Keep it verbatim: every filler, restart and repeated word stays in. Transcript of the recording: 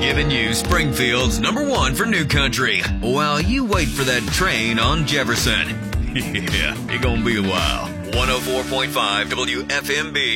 Giving you Springfield's number one for new country while you wait for that train on Jefferson. Yeah, it's gonna be a while. one oh four point five W F M B.